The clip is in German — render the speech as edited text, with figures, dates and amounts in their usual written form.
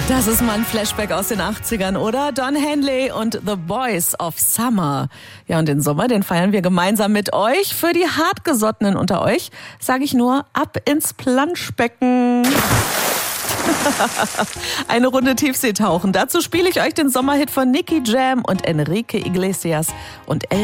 Das ist mal ein Flashback aus den 80ern, oder? Don Henley und The Boys of Summer. Ja, und den Sommer, den feiern wir gemeinsam mit euch. Für die Hartgesottenen unter euch sage ich nur, ab ins Planschbecken. Eine Runde Tiefseetauchen. Dazu spiele ich euch den Sommerhit von Nicky Jam und Enrique Iglesias und El